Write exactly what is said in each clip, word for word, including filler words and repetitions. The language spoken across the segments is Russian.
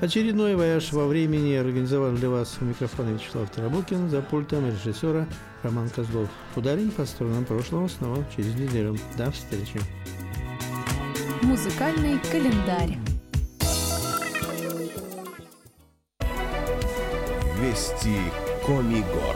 Очередной вояж во времени организовал для вас у микрофона Вячеслав Тарабукин, за пультом режиссера Роман Козлов. Ударим по сторонам прошлого снова через неделю. До встречи. Музыкальный календарь. Вести Комигор.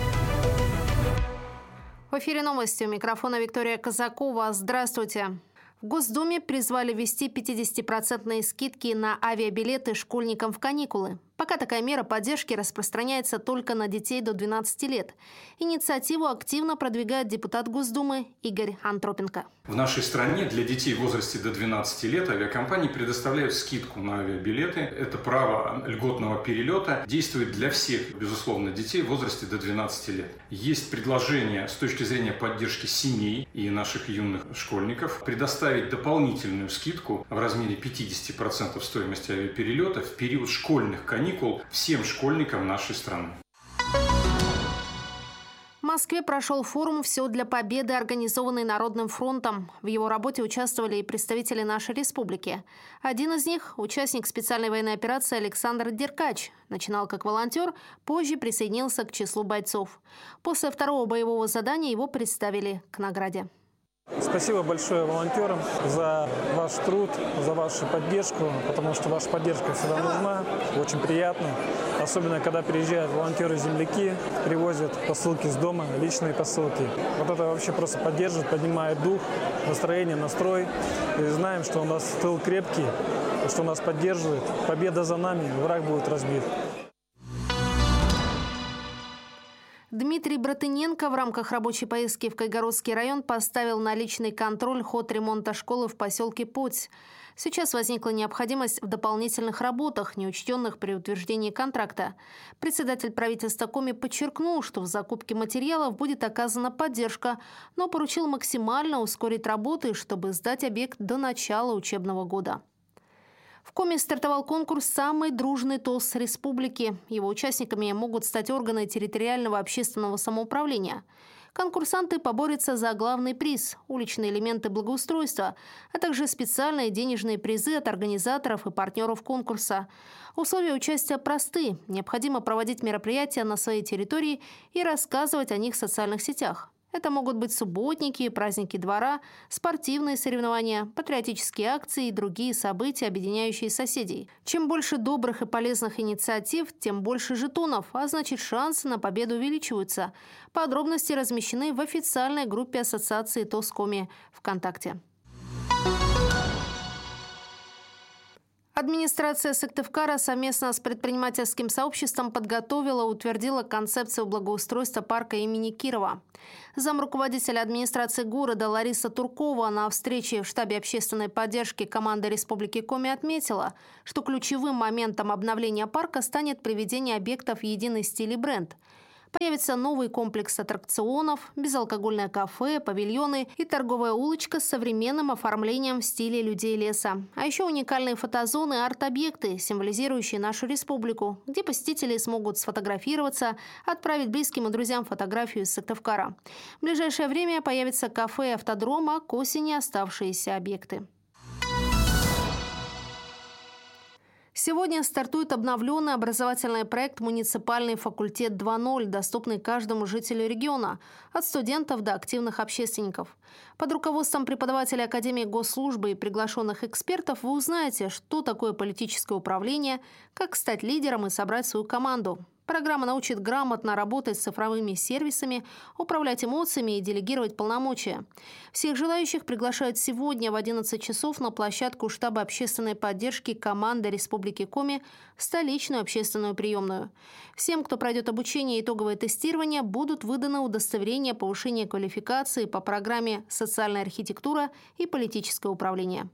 В эфире новости. У микрофона Виктория Казакова. Здравствуйте. В Госдуме призвали ввести пятидесятипроцентные скидки на авиабилеты школьникам в каникулы. Пока такая мера поддержки распространяется только на детей до двенадцати лет. Инициативу активно продвигает депутат Госдумы Игорь Антропенко. В нашей стране для детей в возрасте до двенадцати лет авиакомпании предоставляют скидку на авиабилеты. Это право льготного перелета действует для всех, безусловно, детей в возрасте до двенадцати лет. Есть предложение с точки зрения поддержки семей и наших юных школьников предоставить дополнительную скидку в размере пятидесяти процентов стоимости авиаперелета в период школьных каникул всем школьникам нашей страны. В Москве прошел форум «Все для победы», организованный Народным фронтом. В его работе участвовали и представители нашей республики. Один из них – участник специальной военной операции Александр Деркач. Начинал как волонтер, позже присоединился к числу бойцов. После второго боевого задания его представили к награде. Спасибо большое волонтерам за ваш труд, за вашу поддержку, потому что ваша поддержка всегда нужна, очень приятно. Особенно, когда приезжают волонтеры-земляки, привозят посылки с дома, личные посылки. Вот это вообще просто поддерживает, поднимает дух, настроение, настрой. И знаем, что у нас тыл крепкий, что нас поддерживает. Победа за нами, враг будет разбит. Дмитрий Братыненко в рамках рабочей поездки в Кайгородский район поставил на личный контроль ход ремонта школы в поселке Путь. Сейчас возникла необходимость в дополнительных работах, неучтенных при утверждении контракта. Председатель правительства Коми подчеркнул, что в закупке материалов будет оказана поддержка, но поручил максимально ускорить работы, чтобы сдать объект до начала учебного года. В Коми стартовал конкурс «Самый дружный ТОС республики». Его участниками могут стать органы территориального общественного самоуправления. Конкурсанты поборются за главный приз – уличные элементы благоустройства, а также специальные денежные призы от организаторов и партнеров конкурса. Условия участия просты. Необходимо проводить мероприятия на своей территории и рассказывать о них в социальных сетях. Это могут быть субботники, праздники двора, спортивные соревнования, патриотические акции и другие события, объединяющие соседей. Чем больше добрых и полезных инициатив, тем больше жетонов, а значит шансы на победу увеличиваются. Подробности размещены в официальной группе Ассоциации ТОС Коми ВКонтакте. Администрация Сыктывкара совместно с предпринимательским сообществом подготовила и утвердила концепцию благоустройства парка имени Кирова. Замруководителя администрации города Лариса Туркова на встрече в штабе общественной поддержки команды Республики Коми отметила, что ключевым моментом обновления парка станет приведение объектов в единый стиль и бренд. Появится новый комплекс аттракционов, безалкогольное кафе, павильоны и торговая улочка с современным оформлением в стиле людей леса. А еще уникальные фотозоны и арт-объекты, символизирующие нашу республику, где посетители смогут сфотографироваться, отправить близким и друзьям фотографию из Сыктывкара. В ближайшее время появится кафе и автодром, а к осени оставшиеся объекты. Сегодня стартует обновленный образовательный проект «Муниципальный факультет два ноль», доступный каждому жителю региона, от студентов до активных общественников. Под руководством преподавателей Академии госслужбы и приглашенных экспертов вы узнаете, что такое политическое управление, как стать лидером и собрать свою команду. Программа научит грамотно работать с цифровыми сервисами, управлять эмоциями и делегировать полномочия. Всех желающих приглашают сегодня в одиннадцать часов на площадку штаба общественной поддержки команды Республики Коми в столичную общественную приемную. Всем, кто пройдет обучение и итоговое тестирование, будут выданы удостоверения повышения квалификации по программе «Социальная архитектура и политическое управление».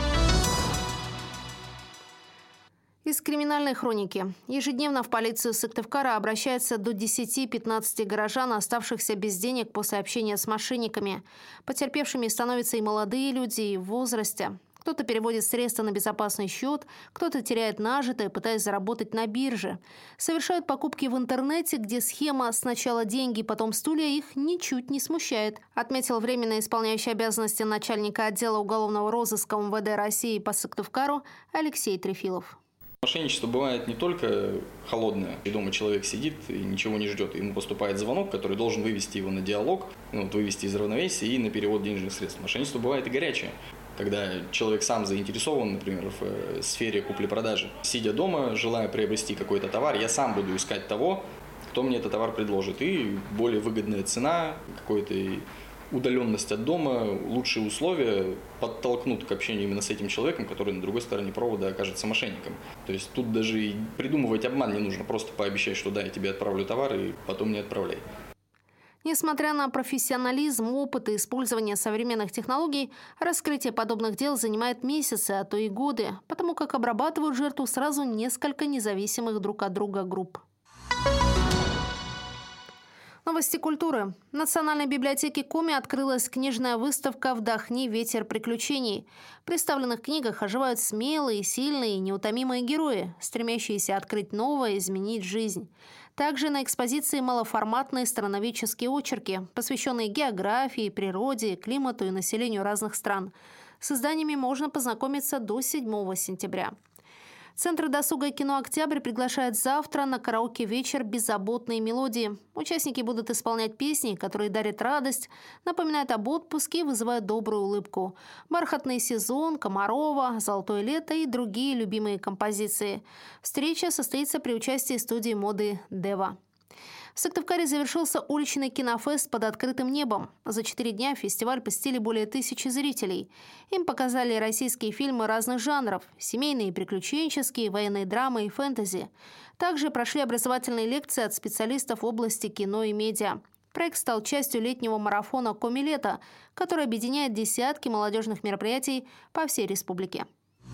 Из криминальной хроники. Ежедневно в полицию Сыктывкара обращается до десяти-пятнадцати горожан, оставшихся без денег после общения с мошенниками. Потерпевшими становятся и молодые люди, и в возрасте. Кто-то переводит средства на безопасный счет, кто-то теряет нажитое, пытаясь заработать на бирже. Совершают покупки в интернете, где схема «сначала деньги, потом стулья» их ничуть не смущает, отметил временно исполняющий обязанности начальника отдела уголовного розыска МВД России по Сыктывкару Алексей Трефилов. Мошенничество бывает не только холодное, и дома человек сидит и ничего не ждет, ему поступает звонок, который должен вывести его на диалог, ну, вот, вывести из равновесия и на перевод денежных средств. Мошенничество бывает и горячее, когда человек сам заинтересован, например, в сфере купли-продажи. Сидя дома, желая приобрести какой-то товар, я сам буду искать того, кто мне этот товар предложит, и более выгодная цена, какой-то удаленность от дома, лучшие условия подтолкнут к общению именно с этим человеком, который на другой стороне провода окажется мошенником. То есть тут даже и придумывать обман не нужно, просто пообещать, что да, я тебе отправлю товар, и потом не отправляй. Несмотря на профессионализм, опыт и использование современных технологий, раскрытие подобных дел занимает месяцы, а то и годы, потому как обрабатывают жертву сразу несколько независимых друг от друга групп. Новости культуры. В Национальной библиотеке Коми открылась книжная выставка «Вдохни ветер приключений». В представленных книгах оживают смелые, сильные и неутомимые герои, стремящиеся открыть новое, изменить жизнь. Также на экспозиции малоформатные страноведческие очерки, посвященные географии, природе, климату и населению разных стран. С изданиями можно познакомиться до седьмого сентября. Центр досуга и кино «Октябрь» приглашает завтра на караоке-вечер «Беззаботные мелодии». Участники будут исполнять песни, которые дарят радость, напоминают об отпуске и вызывают добрую улыбку. «Бархатный сезон», «Комарова», «Золотое лето» и другие любимые композиции. Встреча состоится при участии студии моды «Дева». В Сыктывкаре завершился уличный кинофест под открытым небом. За четыре дня фестиваль посетили более тысячи зрителей. Им показали российские фильмы разных жанров – семейные, приключенческие, военные драмы и фэнтези. Также прошли образовательные лекции от специалистов в области кино и медиа. Проект стал частью летнего марафона «Коми-лето», который объединяет десятки молодежных мероприятий по всей республике.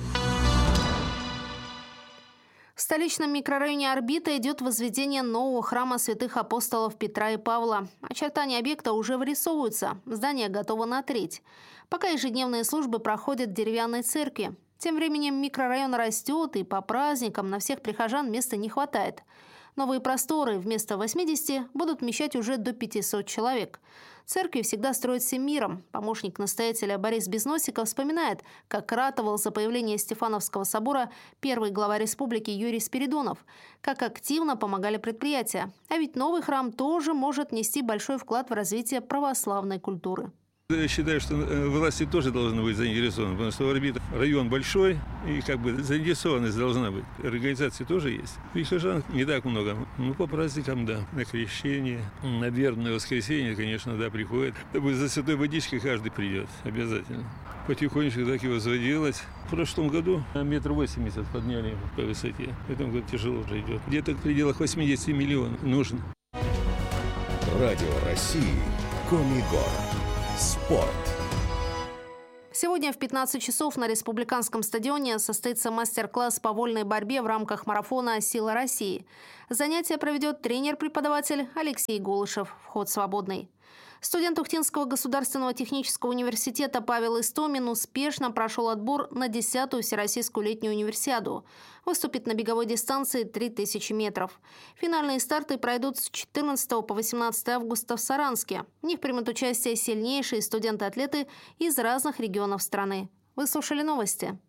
В столичном микрорайоне «Орбита» идет возведение нового храма святых апостолов Петра и Павла. Очертания объекта уже вырисовываются, здание готово на треть. Пока ежедневные службы проходят в деревянной церкви. Тем временем микрорайон растет, и по праздникам на всех прихожан места не хватает. Новые просторы вместо восьмидесяти будут вмещать уже до пятисот человек. Церкви всегда строят всем миром. Помощник настоятеля Борис Безносиков вспоминает, как ратовал за появление Стефановского собора первый глава республики Юрий Спиридонов, как активно помогали предприятия. А ведь новый храм тоже может нести большой вклад в развитие православной культуры. Я считаю, что власти тоже должны быть заинтересованы, потому что Орбита район большой, и как бы заинтересованность должна быть. Организации тоже есть. Прихожан не так много. Ну, по праздникам, да. На крещение, на вербное воскресенье, конечно, да, приходят. За святой водичкой каждый придет, обязательно. Потихонечку так и возводилось. В прошлом году метр восемьдесят подняли по высоте. В этом году тяжело уже идет. Где-то в пределах восьмидесяти миллионов нужно. Радио России. Коми-гор. Спорт. Сегодня в пятнадцать часов на республиканском стадионе состоится мастер-класс по вольной борьбе в рамках марафона «Сила России». Занятия проведет тренер-преподаватель Алексей Голышев. Вход свободный. Студент Ухтинского государственного технического университета Павел Истомин успешно прошел отбор на десятую Всероссийскую летнюю универсиаду. Выступит на беговой дистанции три тысячи метров. Финальные старты пройдут с четырнадцатого по восемнадцатое августа в Саранске. В них примут участие сильнейшие студенты-атлеты из разных регионов страны. Вы слушали новости.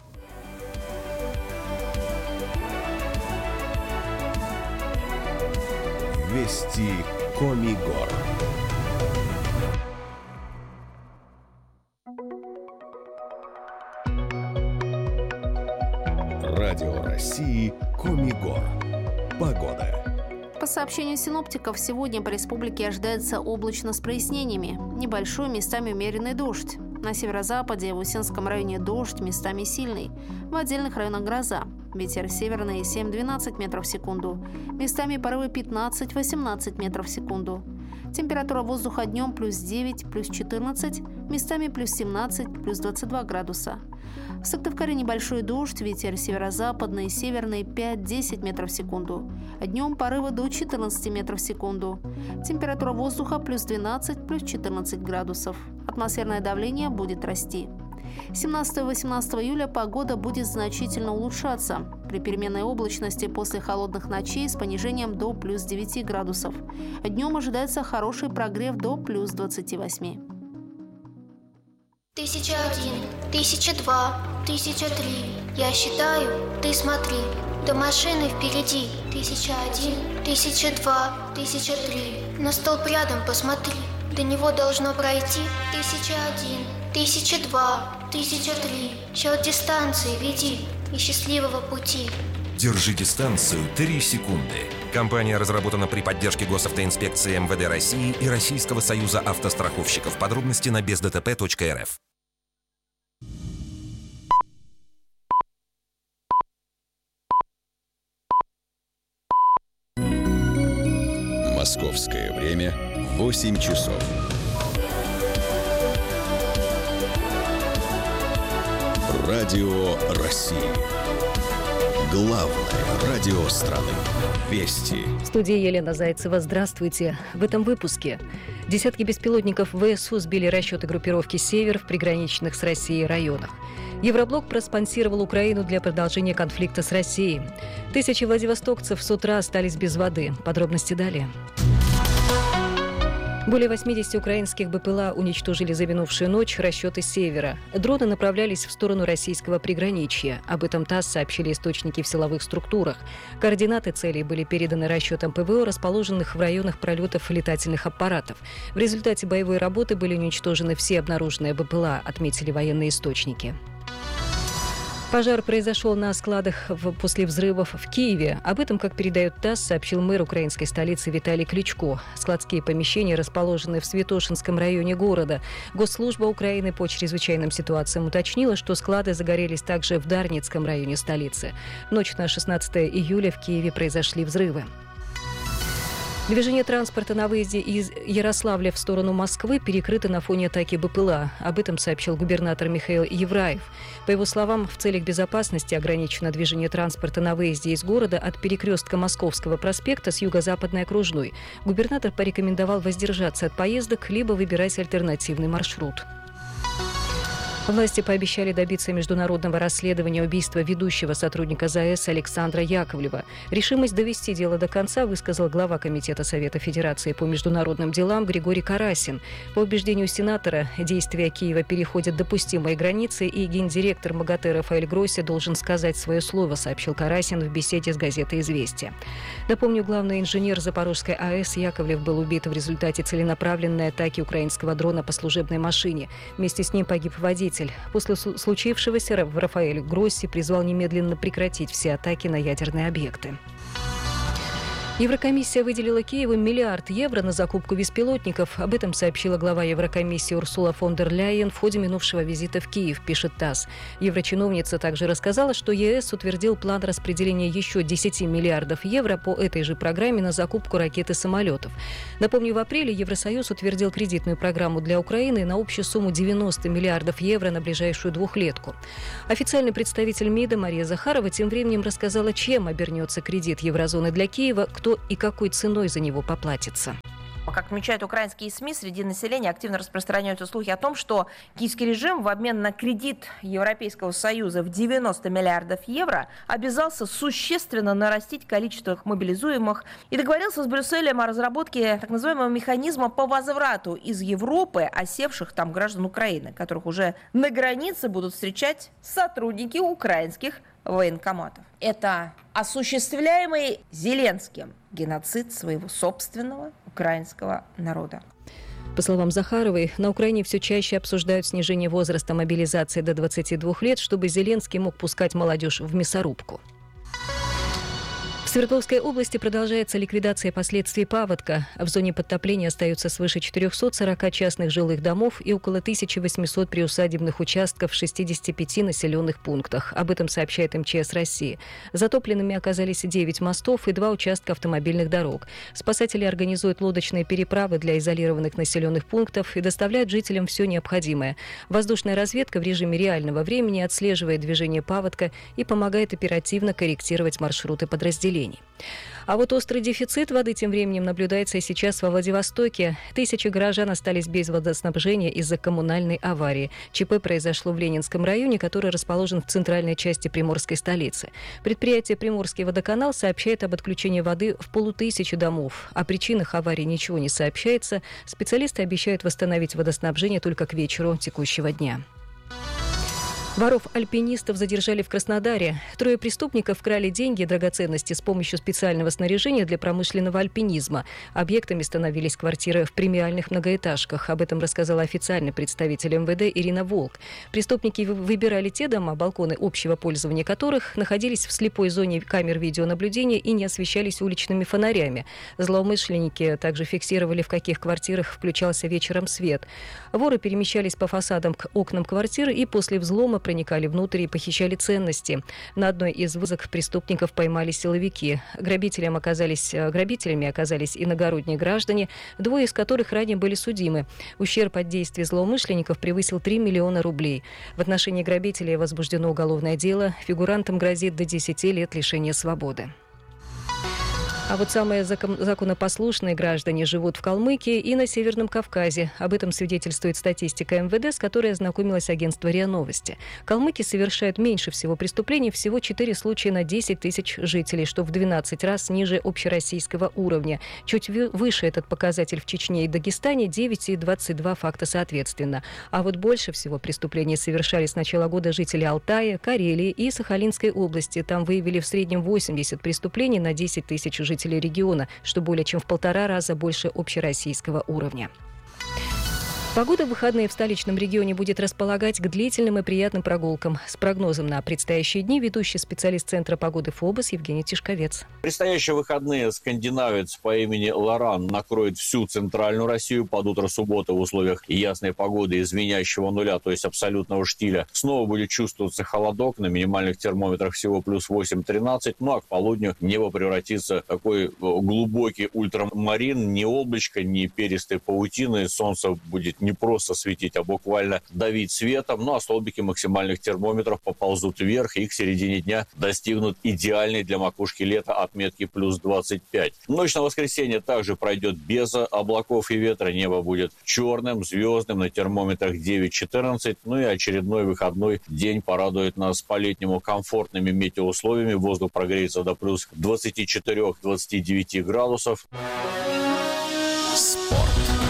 Вести Коми-гор. Радио России Коми-гор. Погода. По сообщению синоптиков, сегодня по республике ожидается облачно с прояснениями. Небольшой, местами умеренный дождь. На северо-западе в Усинском районе дождь, местами сильный. В отдельных районах гроза. Ветер северный семь-двенадцать метров в секунду. Местами порывы пятнадцать-восемнадцать метров в секунду. Температура воздуха днем плюс девять, плюс четырнадцать, местами плюс семнадцать, плюс двадцать два градуса. В Сыктывкаре небольшой дождь, ветер северо-западный, северный пять-десять метров в секунду. Днем порывы до четырнадцати метров в секунду. Температура воздуха плюс двенадцать, плюс четырнадцать градусов. Атмосферное давление будет расти. семнадцатого-восемнадцатого июля погода будет значительно улучшаться. При переменной облачности после холодных ночей с понижением до плюс девяти градусов. Днем ожидается хороший прогрев до плюс двадцати восьми. Тысяча один, тысяча два, тысяча три. Я считаю, ты смотри. До машины впереди. Тысяча один, тысяча два, тысяча три. На столб рядом посмотри. До него должно пройти тысяча один, тысяча два, тысяча три. Счет дистанции веди и счастливого пути. Держи дистанцию три секунды. Компания разработана при поддержке госавтоинспекции эм вэ дэ России и Российского союза автостраховщиков. Подробности на без дэ тэ пэ точка эр эф. Московское время восемь часов. Радио России. Главное радио страны. Вести. В студии Елена Зайцева. Здравствуйте. В этом выпуске. Десятки беспилотников вэ эс у сбили расчеты группировки «Север» в приграничных с Россией районах. Евроблок проспонсировал Украину для продолжения конфликта с Россией. Тысячи владивостокцев с утра остались без воды. Подробности далее. Более восьмидесяти украинских бэ пэ эл а уничтожили за минувшую ночь расчеты «Севера». Дроны направлялись в сторону российского приграничья. Об этом ТАСС сообщили источники в силовых структурах. Координаты целей были переданы расчетам пэ вэ о, расположенных в районах пролетов летательных аппаратов. В результате боевой работы были уничтожены все обнаруженные бэ пэ эл а, отметили военные источники. Пожар произошел на складах в, после взрывов в Киеве. Об этом, как передает ТАСС, сообщил мэр украинской столицы Виталий Кличко. Складские помещения расположены в Святошинском районе города. Госслужба Украины по чрезвычайным ситуациям уточнила, что склады загорелись также в Дарницком районе столицы. В ночь на шестнадцатое июля в Киеве произошли взрывы. Движение транспорта на выезде из Ярославля в сторону Москвы перекрыто на фоне атаки бэ пэ эл а. Об этом сообщил губернатор Михаил Евраев. По его словам, в целях безопасности ограничено движение транспорта на выезде из города от перекрестка Московского проспекта с юго-западной окружной. Губернатор порекомендовал воздержаться от поездок, либо выбирать альтернативный маршрут. Власти пообещали добиться международного расследования убийства ведущего сотрудника ЗАЭС Александра Яковлева. Решимость довести дело до конца высказал глава Комитета Совета Федерации по международным делам Григорий Карасин. По убеждению сенатора, действия Киева переходят допустимые границы, и гендиректор МАГАТЭ Рафаэль Гросси должен сказать свое слово, сообщил Карасин в беседе с газетой «Известия». Напомню, главный инженер Запорожской АЭС Яковлев был убит в результате целенаправленной атаки украинского дрона по служебной машине. Вместе с ним погиб водитель. После случившегося Рафаэль Гросси призвал немедленно прекратить все атаки на ядерные объекты. Еврокомиссия выделила Киеву миллиард евро на закупку беспилотников. Об этом сообщила глава Еврокомиссии Урсула фон дер Ляйен в ходе минувшего визита в Киев, пишет ТАСС. Еврочиновница также рассказала, что ЕС утвердил план распределения еще десяти миллиардов евро по этой же программе на закупку ракет и самолетов. Напомню, в апреле Евросоюз утвердил кредитную программу для Украины на общую сумму девяносто миллиардов евро на ближайшую двухлетку. Официальный представитель МИДа Мария Захарова тем временем рассказала, чем обернется кредит еврозоны для Киева, кто и какой ценой за него поплатится. Как отмечают украинские СМИ, среди населения активно распространяются слухи о том, что киевский режим в обмен на кредит Европейского Союза в девяносто миллиардов евро обязался существенно нарастить количество мобилизуемых и договорился с Брюсселем о разработке так называемого механизма по возврату из Европы осевших там граждан Украины, которых уже на границе будут встречать сотрудники украинских военкоматов. Это осуществляемый Зеленским геноцид своего собственного украинского народа. По словам Захаровой, на Украине все чаще обсуждают снижение возраста мобилизации до двадцати двух лет, чтобы Зеленский мог пускать молодежь в мясорубку. В Свердловской области продолжается ликвидация последствий паводка. В зоне подтопления остаются свыше четырехсот сорока частных жилых домов и около тысячи восьмисот приусадебных участков в шестидесяти пяти населенных пунктах. Об этом сообщает эм че эс России. Затопленными оказались девять мостов и два участка автомобильных дорог. Спасатели организуют лодочные переправы для изолированных населенных пунктов и доставляют жителям все необходимое. Воздушная разведка в режиме реального времени отслеживает движение паводка и помогает оперативно корректировать маршруты подразделений. А вот острый дефицит воды тем временем наблюдается и сейчас во Владивостоке. Тысячи горожан остались без водоснабжения из-за коммунальной аварии. ЧП произошло в Ленинском районе, который расположен в центральной части приморской столицы. Предприятие «Приморский водоканал» сообщает об отключении воды в полутысячи домов. О причинах аварии ничего не сообщается. Специалисты обещают восстановить водоснабжение только к вечеру текущего дня. Воров-альпинистов задержали в Краснодаре. Трое преступников крали деньги и драгоценности с помощью специального снаряжения для промышленного альпинизма. Объектами становились квартиры в премиальных многоэтажках. Об этом рассказала официальный представитель эм вэ дэ Ирина Волк. Преступники выбирали те дома, балконы общего пользования которых находились в слепой зоне камер видеонаблюдения и не освещались уличными фонарями. Злоумышленники также фиксировали, в каких квартирах включался вечером свет. Воры перемещались по фасадам к окнам квартиры и после взлома проникали внутрь и похищали ценности. На одной из вылазок преступников поймали силовики. Грабителям оказались, грабителями оказались иногородние граждане, двое из которых ранее были судимы. Ущерб от действий злоумышленников превысил три миллиона рублей. В отношении грабителей возбуждено уголовное дело. Фигурантам грозит до десяти лет лишения свободы. А вот самые законопослушные граждане живут в Калмыкии и на Северном Кавказе. Об этом свидетельствует статистика эм вэ дэ, с которой ознакомилось агентство РИА Новости. Калмыки совершают меньше всего преступлений, всего четыре случая на десять тысяч жителей, что в двенадцать раз ниже общероссийского уровня. Чуть выше этот показатель в Чечне и Дагестане, девять и двадцать два факта соответственно. А вот больше всего преступлений совершали с начала года жители Алтая, Карелии и Сахалинской области. Там выявили в среднем восемьдесят преступлений на десять тысяч жителей. жителей региона, что более чем в полтора раза больше общероссийского уровня. Погода в выходные в столичном регионе будет располагать к длительным и приятным прогулкам. С прогнозом на предстоящие дни ведущий специалист Центра погоды ФОБОС Евгений Тишковец. Предстоящие выходные скандинавец по имени Лоран накроет всю центральную Россию. Под утро субботы в условиях ясной погоды и звенящего нуля, то есть абсолютного штиля, снова будет чувствоваться холодок. На минимальных термометрах всего плюс восемь-тринадцать. Ну а к полудню небо превратится в такой глубокий ультрамарин. Ни облачко, ни перистой паутины. Солнце будет не просто светить, а буквально давить светом. Ну а столбики максимальных термометров поползут вверх и к середине дня достигнут идеальной для макушки лета отметки плюс двадцать пять. Ночь на воскресенье также пройдет без облаков и ветра. Небо будет черным, звездным, на термометрах девять-четырнадцать. Ну и очередной выходной день порадует нас по-летнему комфортными метеоусловиями. Воздух прогреется до плюс двадцать четыре - двадцать девять градусов. Спорт.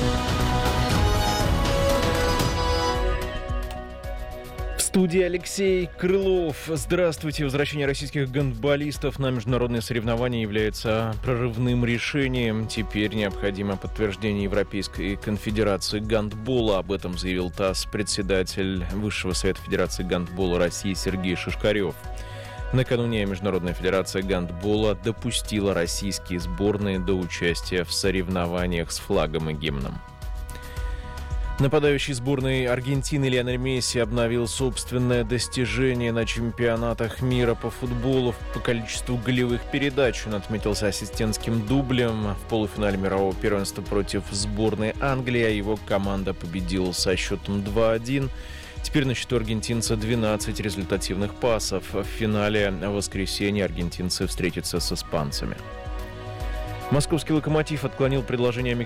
В студии Алексей Крылов. Здравствуйте. Возвращение российских гандболистов на международные соревнования является прорывным решением. Теперь необходимо подтверждение Европейской конфедерации гандбола. Об этом заявил ТАСС председатель Высшего совета Федерации гандбола России Сергей Шишкарев. Накануне Международная федерация гандбола допустила российские сборные до участия в соревнованиях с флагом и гимном. Нападающий сборной Аргентины Лионель Месси обновил собственное достижение на чемпионатах мира по футболу по количеству голевых передач. Он отметился ассистентским дублем в полуфинале мирового первенства против сборной Англии, а его команда победила со счетом два-один. Теперь на счету аргентинца двенадцать результативных пасов. В финале в воскресенье аргентинцы встретятся с испанцами. Московский «Локомотив» отклонил предложение